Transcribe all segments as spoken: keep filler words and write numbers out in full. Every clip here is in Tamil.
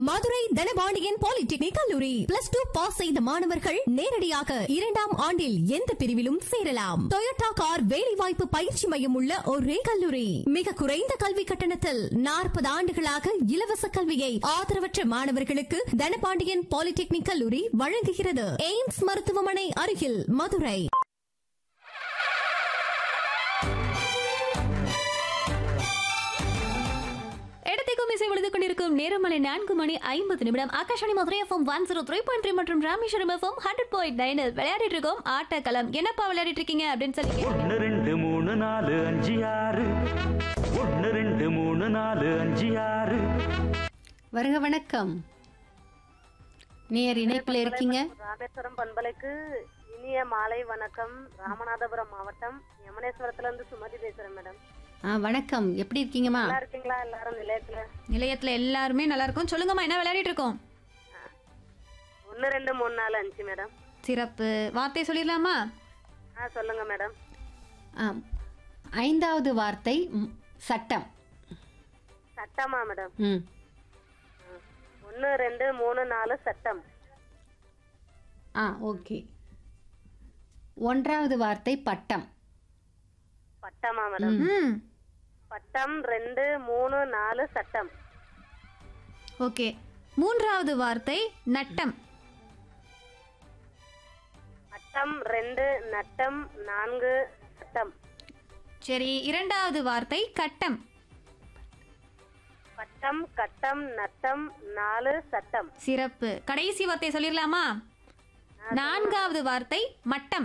மதுரை தனபாண்டியன் பாலிடெக்னிக் கல்லூரி பிளஸ் டூ பாஸ் செய்த மாணவர்கள் நேரடியாக இரண்டாம் ஆண்டில் எந்த பிரிவிலும் சேரலாம். டொயோட்டா கார் வேலைவாய்ப்பு பயிற்சி மையம் உள்ள ஒரே கல்லூரி. மிக குறைந்த கல்வி கட்டணத்தில் நாற்பது ஆண்டுகளாக இலவச கல்வியை ஆதரவற்ற மாணவர்களுக்கு தனபாண்டியன் பாலிடெக்னிக் கல்லூரி வழங்குகிறது. எய்ம்ஸ் மருத்துவமனை அருகில் மதுரை. நேரமலை நான்கு மணி ஐம்பது நிமிடம். Akashvani Madurai FM one zero three point three மற்றும் Rameswaram FM hundred point nine விளையாடிட்டு இருக்கோம் ஆட்டக்களம். என்னப்பா விளையாடிட்டு இருக்கீங்க அப்படின்னு சொல்லி ஒன்னு ரெண்டு மூணு நாலு அஞ்சு ஆறு ஒன்னு ரெண்டு மூணு நாலு அஞ்சு ஆறு. வருக வணக்கம். நேர் இணைப்பில் இருக்கீங்க. ராமேஸ்வரம் பண்பலைக்கு இனிய மாலை வணக்கம். ராமநாதபுரம் மாவட்டம் யமனேஸ்வரத்துல இருந்து சுமதி பேசுறேன் மேடம். ஆ வணக்கம், எப்படி இருக்கீங்கம்மா? நல்லா இருக்கீங்களா எல்லாரும்? நிலையத்துல நிலையத்துல எல்லாருமே நல்லா இருக்கும். சொல்லுங்கம்மா, என்ன விளையாடிட்டு இருக்கோம்? ஒன்னு ரெண்டு மூணு நாலு அஞ்சு மேடம். சிறப்பு. வார்த்தை சொல்லிடலாமா? ஆ சொல்லுங்க மேடம். ஆ, ஐந்தாவது வார்த்தை ம், சட்டம். சட்டமா மேடம்? ம் ஒன்னு ரெண்டு மூணு நாலு சட்டம். ஆ ஓகே. ஒன்றாவது வார்த்தை பட்டம். பட்டமா மேடம்? ம் பட்டம் ரெண்டு மூணு நாலு சட்டம். ஓகே. மூன்றாவது வார்த்தை நட்டம். பட்டம் ரெண்டு நட்டம் நான்கு சட்டம். சரி, இரண்டாவது வார்த்தை கட்டம். பட்டம் கட்டம் நட்டம் நாலு சட்டம். சிறப்பு. கடைசி வார்த்தை சொல்லிடலாமா? நான்காவது வார்த்தை மட்டம்.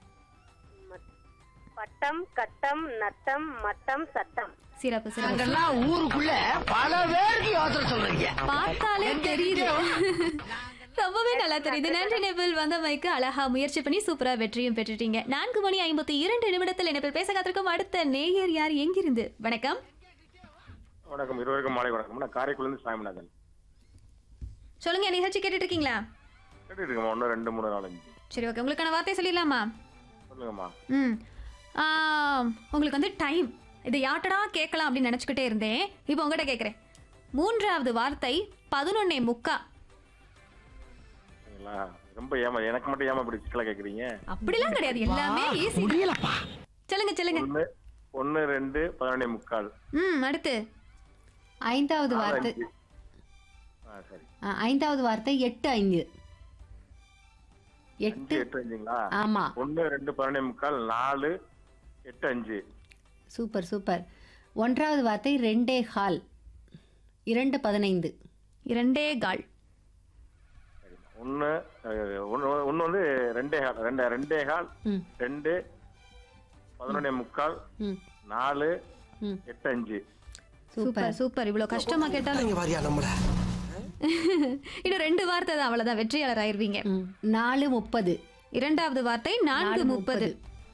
பட்டம் கட்டம் நட்டம் மட்டம் சட்டம். சிறப்பு சிறப்பு. ஊருக்குள்ள பல பேருக்கு யோசனை சொல்றீங்க. பார்த்தாலே தெரியுது. ரொம்பவே நல்லா தெரியுது. நன்றி நெபில். வந்த மைக்கு அழகா முயற்சி பண்ணி சூப்பரா வெற்றியும் பெற்றுட்டீங்க. நான்கு மணி ஐம்பத்தி இரண்டு நிமிடத்தில் நெபில் பேச காத்திருக்கும் அடுத்த நேயர் யார், எங்கிருந்து? வணக்கம். வணக்கம், இருவருக்கும் மாலை வணக்கம். நான் காரைக்குடிலிருந்து சாமிநாதன். சொல்லுங்க, நிகழ்ச்சி கேட்டுட்டு இருக்கீங்களா? கேட்டுட்டு இருக்கேன். ஒன்று ரெண்டு மூணு நாலு அஞ்சு. சரி, ஓகே. உங்களுக்கான வார்த்தை சொல்லிடலாமா? சொல்லுங்கம்மா. ம் ஆ, உங்களுக்கு வந்து டைம் இதை யாட்டடா கேட்கலாம் அப்படின்னு நினச்சிக்கிட்டே இருந்தேன். இப்போ உங்ககிட்ட கேட்குறேன். மூன்றாவது வார்த்தை பதினொன்னே முக்கா. சரிங்களா? ரொம்ப ஏமா எனக்கு மட்டும் ஏமா இப்படி சிக்கலா கேட்குறீங்க? அப்படிலாம் கிடையாது, எல்லாமே ஈஸி. சொல்லுங்க சொல்லுங்க. ஒன்று ஒன்று ரெண்டு பதினொன்னே முக்கால். ம் அடுத்து ஐந்தாவது வார்த்தை. அஞ்சு. ஆ சரி. ஆ, ஐந்தாவது வார்த்தை எட்டு ஐந்து. அஞ்சு எட்டு. எட்டு அஞ்சுங்களா? ஆமா, ஒன்று ரெண்டு பதினொன்னே முக்கால் நாலு எட்டு அஞ்சு. Super super. ஒன்றாவது வார்த்தை ரெண்டே ஹால். இரண்டு பதினைந்து. இரண்டே கால். ஒன்று ஒன்று ஒன்று வந்து ரெண்டே கால் ரெண்டு ரெண்டே கால் ம் ரெண்டு பதினொன்னே முக்கால் ம் நாலு ம் எட்டு அஞ்சு. Super super. இவ்வளோ கஷ்டமா கேட்டாலும் வாரியா நம்மள இன்னும் ரெண்டு வார்த்தை தான், அவ்வளோதான், வெற்றியாளர் ஆயிருவீங்க. ம் நாலு முப்பது. இரண்டாவது வார்த்தை நான்கு முப்பது.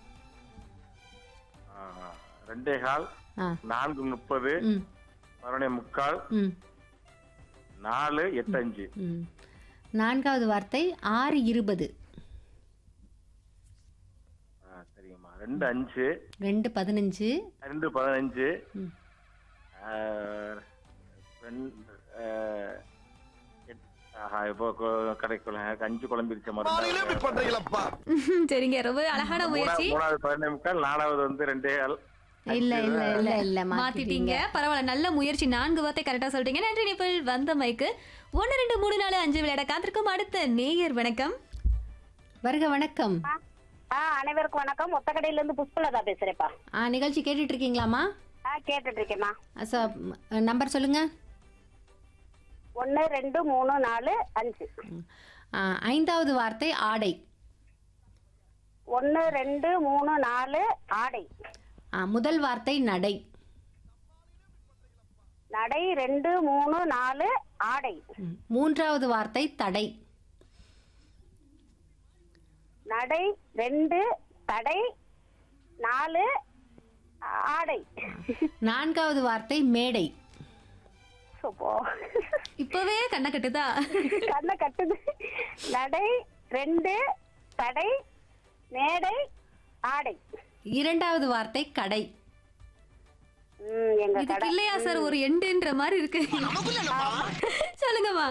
ரெண்டே கால் ஆ நான்கு முப்பது ம் பதினொன்னே முக்கால் ம் நாலு எட்டு அஞ்சு. ம் நான்காவது வார்த்தை ஆறு இருபது. ஆ, சரிங்கம்மா. ரெண்டு அஞ்சு ரெண்டு பதினஞ்சு. ரெண்டு பதினஞ்சு. ம் ஆ, ரெண்டு, ஆ, எட்- ஆஹா, இப்போ கொ- கடைக்குள்ள அஞ்சு குழம்பிருச்ச மாதிரி இப்படி பண்றீங்களப்பா. சரிங்க, ரொம்ப அழகான முயற்சி. மூணாவது பதினொன்னே முக்கால் நாலாவது வந்து ரெண்டே கால். இல்ல இல்ல இல்ல இல்ல மாத்திட்டீங்க. பரவாயில்ல, நல்ல முயற்சி. நான்கு வார்த்தை கரெக்டா சொல்லிட்டீங்க. நன்றி நிபில். வந்த மைக்கு ஒன்னு ரெண்டு மூணு நாலு அஞ்சு விளையாட காத்திருக்கும் அடுத்த நேயர். வணக்கம். வருக வணக்கம். ஆ அனைவருக்கும் வணக்கம். ஒத்தக்கடையில இருந்து புஷ்பலதா பேசுறேப்பா. ஆ நிகழ்ச்சி கேட்டுட்டு இருக்கீங்களாமா? ஆ கேட்டுட்டு இருக்கேம்மா. சார் நம்பர் சொல்லுங்க. ஒன்னு ரெண்டு மூணு நாலு அஞ்சு. ஆ, ஐந்தாவது வார்த்தை ஆடை. ஒன்னு ரெண்டு மூணு நாலு ஆடை. ஆ, முதல் வார்த்தை நடை. நடை ரெண்டு மூணு நாலு ஆடை. ம், மூன்றாவது வார்த்தை தடை. நடை ரெண்டு தடை நாலு ஆடை. நான்காவது வார்த்தை மேடை. சூப்போ. இப்பவே கண்ணை கட்டுதா? கண்ணை கட்டுது. நடை ரெண்டு தடை மேடை ஆடை. இரண்டாவது வார்த்தை கடை. ம், எங்க இதுக்கு கடை இல்லையா சார் ஒரு எண்டுன்ற மாதிரி இருக்கு சொல்லுங்கம்மா